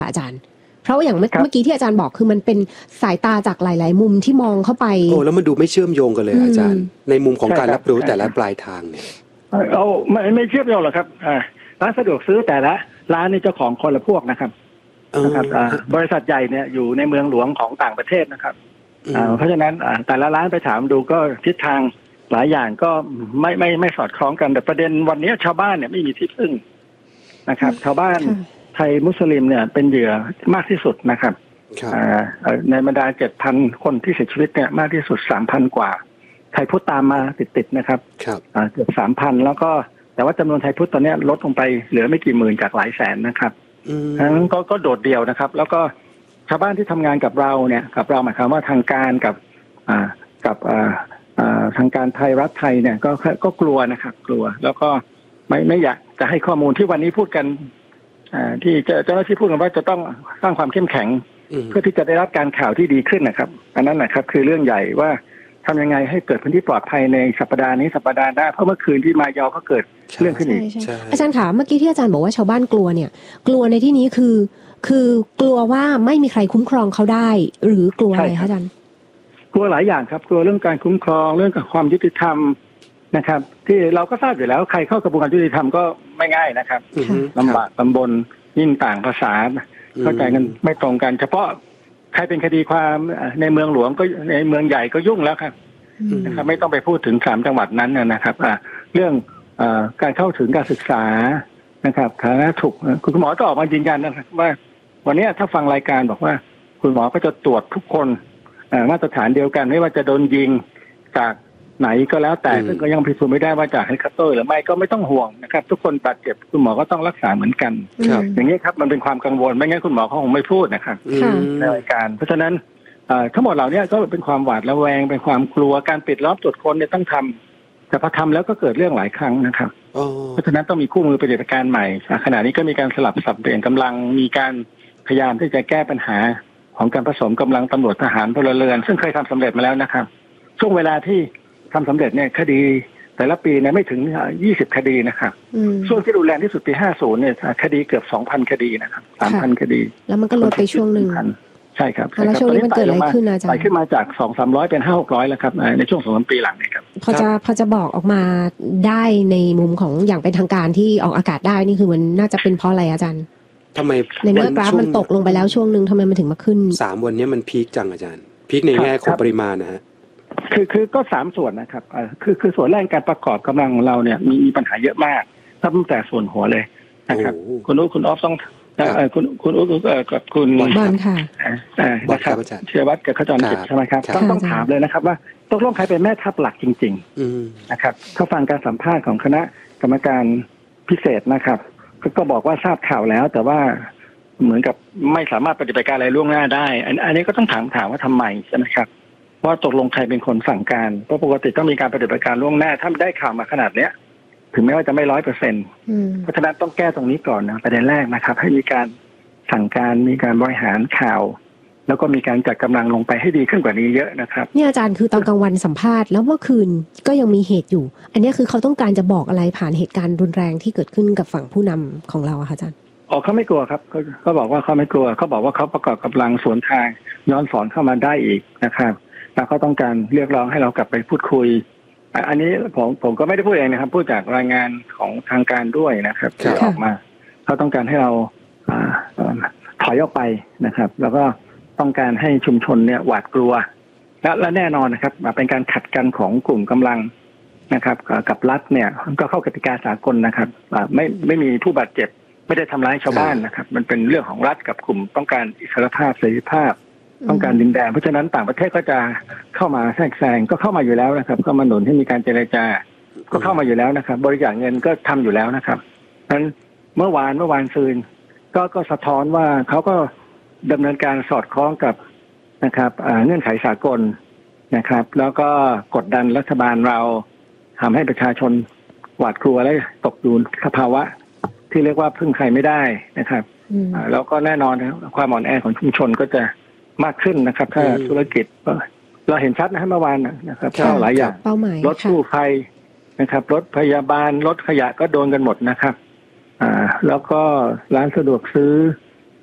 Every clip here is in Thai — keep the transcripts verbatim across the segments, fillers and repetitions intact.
อาจารย์เพราะอย่างเมื่อกี้ที่อาจารย์บอกคือมันเป็นสายตาจากหลายๆมุมที่มองเข้าไปโอ้แล้วมันดูไม่เชื่อมโยงกันเลยอาจารย์ในมุมของการรับรู้แต่ละปลายทางเนี่ยเอาไม่ไม่เชื่อมโยงหรอกครับร้านสะดวกซื้อแต่ละร้านนี่เจ้าของคนละพวกนะครับนะครับบริษัทใหญ่เนี่ยอยู่ในเมืองหลวงของต่างประเทศนะครับเพราะฉะนั้นแต่ละร้านไปถามดูก็ทิศทางหลายอย่างก็ไม่ไม่ไม่สอดคล้องกันแต่ประเด็นวันนี้ชาวบ้านเนี่ยไม่มีที่พึ่งนะครับชาวบ้านไทยมุสลิมเนี่ยเป็นเหยื่อมากที่สุดนะครับในบรรดา เจ็ดพัน คนที่เสียชีวิตเนี่ยมากที่สุด สามพัน กว่าไทยพุทธตามมาติดๆนะครับเกือบ สามพัน แล้วก็แต่ว่าจำนวนไทยพุทธตอนนี้ลดลงไปเหลือไม่กี่หมื่นจากหลายแสนนะครับทั้งก็ก็โดดเดี่ยวนะครับแล้วก็ชาวบ้านที่ทำงานกับเราเนี่ยกับเราหมายความว่าทางการกับอ่ากับอ่าอ่าทางการไทยรัฐไทยเนี่ยก็ก็กลัวนะครับกลัวแล้วก็ไม่ไม่อยากจะให้ข้อมูลที่วันนี้พูดกันอ่าที่เจ้าหน้าที่พูดกันว่าจะต้องสร้างความเข้มแข็งเพื่อที่จะได้รับการข่าวที่ดีขึ้นนะครับอันนั้นนะครับคือเรื่องใหญ่ว่าทำยังไงให้เกิดพื้นที่ปลอดภัยในสัปดาห์นี้สัปดาห์หน้าเพราะเมื่อคืนที่มายอก็เกิดเรื่องขึ้นอีกอาจารย์คะเมื่อกี้ที่อาจารย์บอกว่าชาวบ้านกลัวเนี่ยกลัวในที่นี้คือคือกลัวว่าไม่มีใครคุ้มครองเขาได้หรือกลัวอะไรคะอาจารย์กลัวหลายอย่างครับกลัวเรื่องการคุ้มครองเรื่องกับความยุติธรรมนะครับที่เราก็ทราบอยู่แล้วใครเข้ากระบวนการยุติธรรมก็ไม่ง่ายนะครับลำบากลำบนยิ่งต่างภาษาเข้าใจกันไม่ตรงกันเฉพาะใครเป็นคดีความในเมืองหลวงก็ในเมืองใหญ่ก็ยุ่งแล้วครับนะครับไม่ต้องไปพูดถึงสามจังหวัดนั้นนะครับเรื่องการเข้าถึงการศึกษานะครับฐานะถูกคุณหมอก็ออกมายืนยันนะครับว่าวันนี้ถ้าฟังรายการบอกว่าคุณหมอก็จะตรวจทุกคนมาตรฐานเดียวกันไม่ว่าจะโดนยิงจากไหนก็แล้วแต่ซึ่งก็ยังพิสูจน์ไม่ได้ว่าจากเฮลิคอปเตอร์หรือไม่ก็ไม่ต้องห่วงนะครับทุกคนบาดเจ็บคุณหมอก็ต้องรักษาเหมือนกันอย่างนี้ครับมันเป็นความกังวลไม่งั้นคุณหมอเขาคงไม่พูดนะครับในรายการเพราะฉะนั้นทั้งหมดเหล่านี้ก็เป็นความหวาดระแวงเป็นความกลัวการปิดล้อมตรวจค้นเนี่ยต้องทำแต่พอทำแล้วก็เกิดเรื่องหลายครั้งนะครับเพราะฉะนั้นต้องมีคู่มือปฏิบัติการใหม่ขณะนี้ก็มีการสลับสับเปลี่ยนกำลังมีการพยายามที่จะแก้ปัญหาของการผสมกำลังตำรวจทหารพลเรือนซึ่งเคยทำสำเร็จมาแล้วนะครับช่วงเวลาที่ทำสำเร็จเนี่ยคดีแต่ละปีเนี่ยไม่ถึงยี่สิบคดีนะครับช่วงที่รุนแรงที่สุดปีห้าสิบเนี่ยคดีเกือบ สองพัน คดีนะครับ สามพัน คดีแล้วมันก็ลดไปช่วงนึงใช่ครับแล้วช่วงนี้มันเกิดอะไรขึ้นอาจารย์ไต่ขึ้นมาจาก สองถึงสามร้อย เป็น ห้าถึงหกร้อย แล้วครับในช่วง สองถึงสาม ปีหลังนี่ครับพอจะพอจะบอกออกมาได้ในมุมของอย่างเป็นทางการที่ออกอากาศได้นี่คือมันน่าจะเป็นเพราะอะไรอาจารย์ทำไมในเมื่อกราฟมันตกลงไปแล้วช่วงนึงทำไมมันถึงมาขึ้นสามวันนี้มันพีคจังอาจารย์พีคในแง่ของปริมาณนะฮะคือคือก็สามส่วนนะครับคือคือส่วนแรกการประกอบกำลังของเราเนี่ยมีมีปัญหาเยอะมากตั้งแต่ส่วนหัวเลยนะครับคุณอุ๊คุณออฟต้องคุณคุณอุ๊กับคุณบอลค่ะนะครับเชียร์วัดกับขจรจิตใช่ไหมครับต้องต้องถามเลยนะครับว่าตกลงใครเป็นแม่ทัพหลักจริงๆนะครับถ้าฟังการสัมภาษณ์ของคณะกรรมการพิเศษนะครับก็บอกว่าทราบข่าวแล้วแต่ว่าเหมือนกับไม่สามารถปฏิบัติการอะไรล่วงหน้าได้อันนี้ก็ต้องถามถามว่าทำไมใช่ไหมครับว่าตกลงใครเป็นคนสั่งการเพราะปกติต้องมีการปฏิบัติการล่วงหน้าถ้าได้ข่าวมาขนาดเนี้ยถึงแม้ว่าจะไม่ร้อยเปอร์เซ็นต์เพราะฉะนั้นต้องแก้ตรงนี้ก่อนนะประเด็นแรกนะครับให้มีการสั่งการมีการบริหารข่าวแล้วก็มีการจัดกำลังลงไปให้ดีขึ้นกว่านี้เยอะนะครับนี่อาจารย์คือตอนกลางวันสัมภาษณ์แล้วเมื่อคืนก็ยังมีเหตุอยู่อันนี้คือเขาต้องการจะบอกอะไรผ่านเหตุการณ์รุนแรงที่เกิดขึ้นกับฝั่งผู้นำของเราอะคะอาจารย์อ๋อเขาไม่กลัวครับเขาเขาบอกว่าเขาไม่กลัวเขาบอกว่าเขาประกอบกำลังสวนทางย้อนสอนเข้ามาได้อีกนะครับแล้วเขาต้องการเรียกร้องให้เรากลับไปพูดคุยอันนี้ผมผมก็ไม่ได้พูดเองนะครับพูดจากรายงานของทางการด้วยนะครับที่ออกมาเขาต้องการให้เราถอยออกไปนะครับแล้วก็ต้องการให้ชุมชนเนี่ยหวาดกลัวและและแน่นอนนะครับเป็นการขัดกันของกลุ่มกำลังนะครับกับรัฐเนี่ยก็เข้ากติกาสากลนะครับไม่ไม่มีผู้บาดเจ็บไม่ได้ทำร้ายชาวบ้านนะครับมันเป็นเรื่องของรัฐกับกลุ่มต้องการอิสรภาพเสรีภาพต้องการดินแดนเพราะฉะนั้นต่างประเทศก็จะเข้ามาแทรกแซงก็เข้ามาอยู่แล้วนะครับก็มาหนุนให้มีการเจรจาก็เข้ามาอยู่แล้วนะครับบริจาคเงินก็ทำอยู่แล้วนะครับนั้นเมื่อวานเมื่อวานซืนก็ก็สะท้อนว่าเขาก็ดำเนินการสอดคล้องกับนะครับเงื่อนไขสากลนะครับแล้วก็กดดันรัฐบาลเราทำให้ประชาชนหวาดกลัวและตกอยู่สภาวะที่เรียกว่าพึ่งใครไม่ได้นะครับแล้วก็แน่นอนความอ่อนแอของชุมชนก็จะมากขึ้นนะครับถ้าธุรกิจเราเห็นชัดนะเมื่อวานนะครับเข้าหลายอย่างรถกู้ภัยนะครับรถพยาบาลรถขยะก็โดนกันหมดนะครับอ่าแล้วก็ร้านสะดวกซื้อ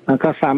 แล้วก็ซ้ำ